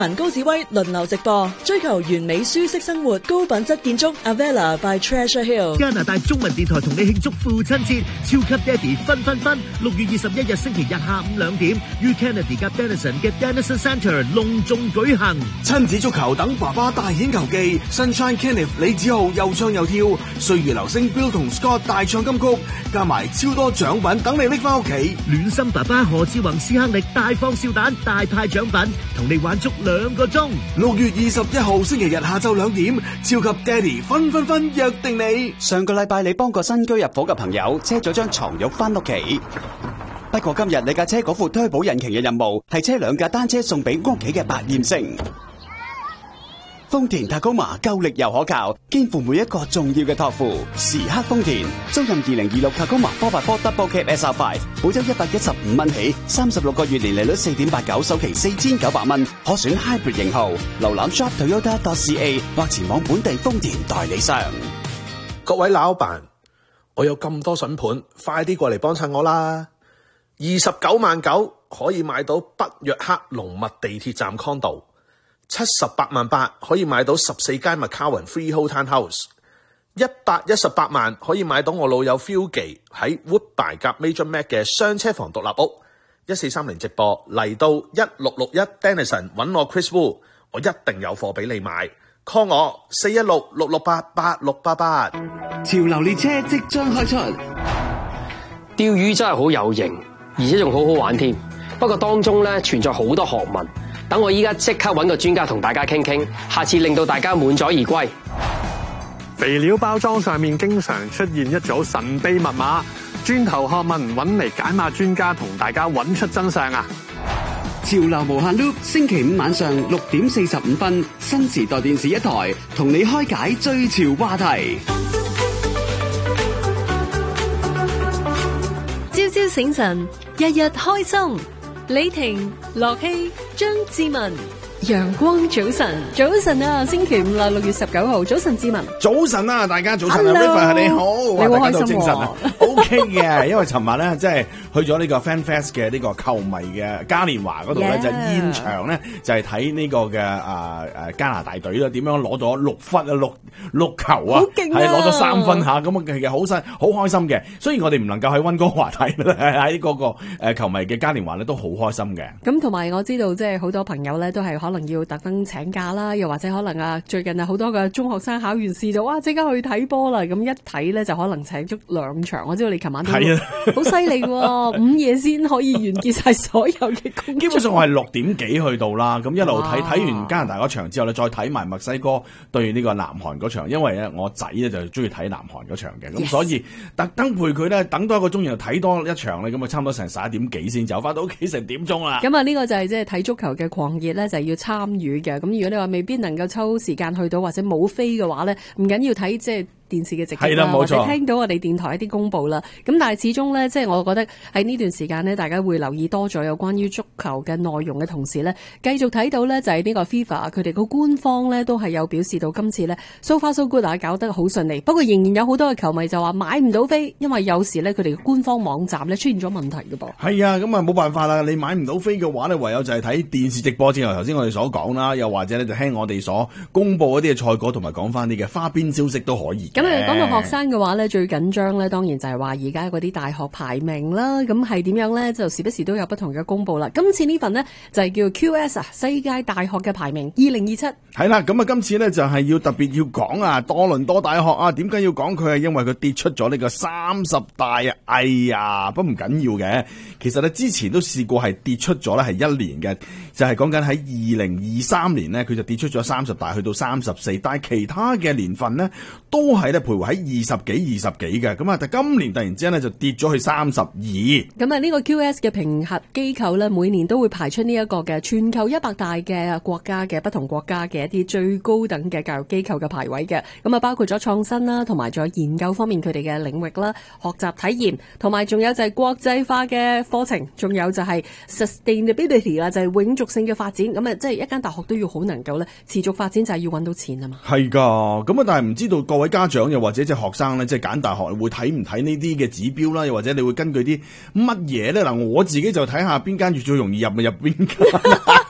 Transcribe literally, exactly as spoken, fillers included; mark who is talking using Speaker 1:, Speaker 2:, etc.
Speaker 1: 文高紫威輪流直播，追求完美舒適生活，高品質建築 Avella by Treasure Hill。
Speaker 2: 加拿大中文電台同你慶祝父親節，超級爹哋分分分！六月二十一日星期日下午兩點，U Kennedy 及 Denison 嘅 Denison Centre 隆重舉行。
Speaker 3: 親子足球等爸爸大顯球技 ，Sunshine Kenneth 李子豪又唱又跳，歲月流星 Bill 同 Scott 大唱金曲，加埋超多獎品等你拎翻屋企。
Speaker 2: 暖心爸爸何志宏斯克力大放笑彈，大派獎品，同你玩足兩個鐘。
Speaker 3: 六月二十一號星期日下晝兩點，超級爹哋分分分約定你。
Speaker 4: 上個禮拜你幫個新居入伙嘅朋友車咗張床褥翻屋企，不過今日你架車嗰副推保引擎嘅任務係車兩架單車送俾屋企嘅百厭星。豐田塔高馬夠力又可靠，肩負每一個重要嘅託付。時刻豐田，租任二零二六塔高馬 four by four Double Cab S R five， 保周一百一十五蚊起，三十六個月年利率四點八九，首期四千九百蚊，可選 Hybrid 型號。瀏覽 shop toyota dot c a 或前往本地豐田代理商。
Speaker 5: 各位老闆，我有咁多筍盤，快啲過嚟幫襯我啦！二十九萬九可以買到北約克龍密地鐵站 condo。七十八萬八可以買到十四間 McCowan Freehold Townhouse， 一百一十八萬可以買到我老友 Philgy 喺 Woodbine 夾 Major Mac 嘅雙車房獨立屋。一四三零直播嚟到一六六一 Denison 揾我 Chris Wu， 我一定有貨俾你買。call 我四一六六六八八六八八。
Speaker 6: 潮流列車即將開出，
Speaker 7: 釣魚真係好有型，而且仲好好玩添。不過當中咧存在好多學問。等我依家即刻揾個專家同大家傾傾，下次令到大家滿載而歸。
Speaker 8: 肥料包裝上面經常出現一組神秘密碼，轉頭學問揾嚟解碼專家同大家揾出真相啊！
Speaker 6: 潮流無限 loop， 星期五晚上六點四十五分，新時代電視一台同你開解最潮話題。
Speaker 9: 朝朝醒神，日日開心。李婷、樂希、張志文，陽光早晨，早晨啊！星期五啦，六月十九號，早晨，志文，
Speaker 10: 早晨啊！大家早晨啊 ，River 你好，
Speaker 9: 你好開心
Speaker 10: 精神啊 ，OK 嘅，因為尋日咧即係去咗呢個 Fan Fest 嘅呢個球迷嘅嘉年華嗰度咧，就現場咧就係睇呢個嘅啊誒加拿大隊啦，點樣攞咗六分啊六六球啊，係攞咗三分吓，咁啊其實好新好開心嘅。雖然我哋唔能夠喺溫哥華睇喺嗰個誒球迷嘅嘉年華咧，都好開心嘅。
Speaker 9: 咁同埋我知道即係好多朋友咧都係可能要特登請假啦，又或者可能啊最近啊好多嘅中學生考完試就哇即刻去睇波啦，咁一睇咧就可能請足兩場。我知道你琴晚都好犀利喎，午夜先可以完結晒所有嘅工作。
Speaker 10: 基本上我係六點幾去到啦，咁一路睇睇完加拿大嗰場之後咧，再睇埋墨西哥對呢個南韓嗰場，因為咧我仔咧就中意睇南韓嗰場嘅，咁、yes. 所以特登陪佢咧等多一個鐘，然後睇多一場咧，咁啊差唔多成十一點幾先走翻到屋企成點鐘啦。
Speaker 9: 咁啊呢個就係即係睇足球嘅狂熱咧，就係要參與嘅。咁如果你話未必能夠抽時間去到或者冇飛嘅話咧，唔緊要睇即係電視嘅直播啦，或者聽到我哋電台一啲公布啦。咁但係始終咧，即係我覺得喺呢段時間咧，大家會留意多咗有關於足球嘅內容嘅同時咧，繼續睇到咧就係呢個 FIFA 佢哋個官方咧都係有表示到今次咧 so far so good 啊，搞得好順利。不過仍然有好多嘅球迷就話買唔到飛，因為有時咧佢哋嘅官方網站咧出現咗問題嘅噃。
Speaker 10: 係啊，咁啊冇辦法啦，你買唔到飛嘅話咧，唯有就係睇電視直播之後，頭先我哋所講啦，又或者咧就聽我哋所公布一啲嘅賽果，同埋講翻啲嘅花邊消息都可以。
Speaker 9: 咁啊，講到學生嘅話咧，最緊張咧，當然就係話而家嗰啲大學排名啦。咁係點樣咧？就時不時都有不同嘅公布啦。今次呢份呢，就係叫 Q S 啊，世界大學嘅排名二零二七。
Speaker 10: 係啦，咁啊，今次咧就係要特別要講啊，多倫多大學啊，點解要講佢？係因為佢跌出咗呢個三十大啊。哎呀，不唔緊要嘅。其實咧之前都試過係跌出咗咧，係一年嘅，就係講緊喺二零二三年呢，佢就跌出咗三十大，去到三十四。但係其他嘅年份呢，都係咧徘徊喺二十幾、二十幾嘅。咁啊，但今年突然之間咧就跌咗去三十二。
Speaker 9: 咁啊，呢個 Q S 嘅評核機構咧，每年都會排出呢一個嘅全球一百大嘅國家嘅不同國家嘅一啲最高等嘅教育機構嘅排位嘅。咁啊，包括咗創新啦，同埋仲有研究方面佢哋嘅領域啦，學習體驗，同埋仲有就係國際化嘅課程，仲有就係 sustainability 啦，就係永續性嘅發展。咁啊，即係一間大學都要好能夠咧持續發展，就係要揾到錢啊嘛。
Speaker 10: 係噶，咁啊，但係唔知道各位家長又或者即係學生咧，即係揀大學會睇唔睇呢啲嘅指標啦？又或者你會根據啲乜嘢咧？嗱，我自己就睇下邊間最容易入咪入邊間。